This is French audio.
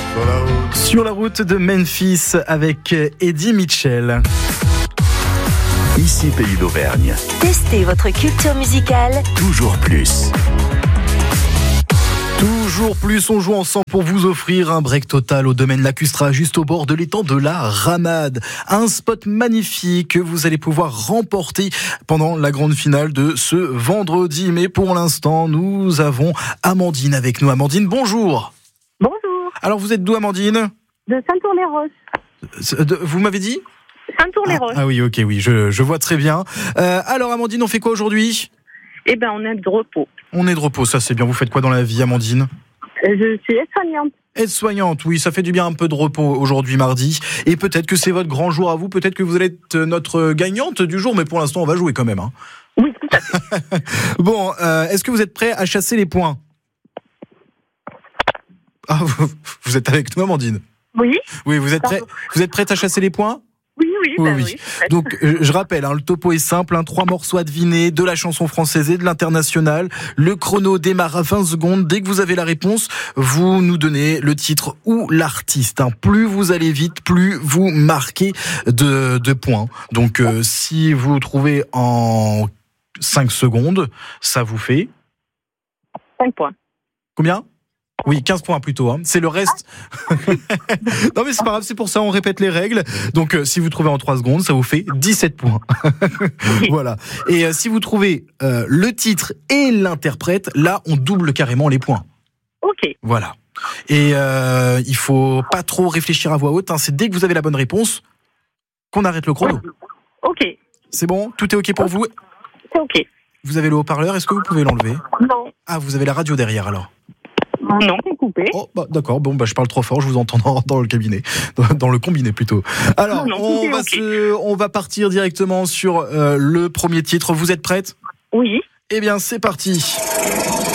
Sur la route de Memphis avec Eddie Mitchell. Ici Pays d'Auvergne. Testez votre culture musicale. Toujours plus. Toujours plus, on joue ensemble pour vous offrir un break total au domaine Lacustra, juste au bord de l'étang de la Ramade. Un spot magnifique que vous allez pouvoir remporter pendant la grande finale de ce vendredi. Mais pour l'instant, nous avons Amandine avec nous. Amandine, bonjour. Bonjour. Alors, vous êtes d'où, Amandine ? De Saint-Tour-les-Roses. Vous m'avez dit ? Saint-Tour-les-Roses. Ah oui, ok, oui, je vois très bien. Alors, Amandine, on fait quoi aujourd'hui ? Eh bien, on est de repos. On est de repos, ça c'est bien. Vous faites quoi dans la vie, Amandine ? Je suis aide-soignante. Aide-soignante, oui, ça fait du bien un peu de repos aujourd'hui, mardi. Et peut-être que c'est votre grand jour à vous, peut-être que vous allez être notre gagnante du jour, mais pour l'instant, on va jouer quand même. Hein. Oui, tout à fait. Bon, est-ce que vous êtes prêts à chasser les points ? Ah, vous êtes avec nous, Amandine ? Oui. Oui, vous êtes prête à chasser les points ? Oui. Donc, je rappelle, le topo est simple, 3 morceaux à deviner, de la chanson française et de l'international. Le chrono démarre à 20 secondes. Dès que vous avez la réponse, vous nous donnez le titre ou l'artiste. Plus vous allez vite, plus vous marquez de points. Donc, si vous trouvez en 5 secondes, ça vous fait... 5 points. Combien ? Oui, 15 points plutôt. C'est le reste. Non mais c'est pas grave, c'est pour ça on répète les règles. Donc si vous trouvez en 3 secondes, ça vous fait 17 points. Voilà. Et si vous trouvez le titre et l'interprète, là on double carrément les points. Ok. Voilà. Et il faut pas trop réfléchir à voix haute. C'est dès que vous avez la bonne réponse qu'on arrête le chrono. Ok. C'est bon ? Tout est ok pour vous ? C'est ok. Vous avez le haut-parleur, est-ce que vous pouvez l'enlever ? Non. Ah, vous avez la radio derrière alors ? Non, c'est coupé. Oh, d'accord, je parle trop fort, je vous entends dans le cabinet, dans le combiné plutôt. Alors, on va partir directement sur le premier titre. Vous êtes prête ? Oui. Eh bien, c'est parti.